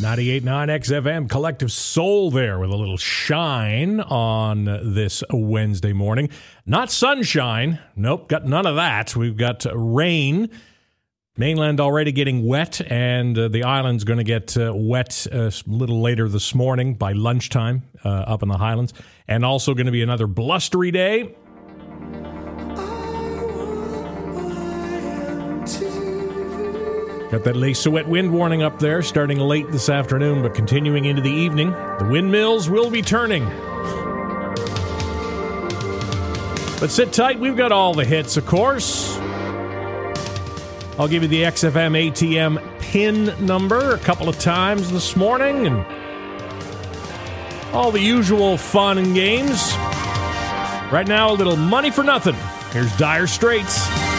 98.9 XFM, Collective Soul there with a little shine on this Wednesday morning. Not sunshine. Nope, got none of that. We've got rain. Mainland already getting wet, and the island's going to get wet a little later this morning by lunchtime up in the Highlands. And also going to be another blustery day. Got that Lisa wet wind warning up there, starting late this afternoon, but continuing into the evening. The windmills will be turning. But sit tight, we've got all the hits, of course. I'll give you the XFM ATM PIN number a couple of times this morning, and all the usual fun and games. Right now, a little money for nothing. Here's Dire Straits.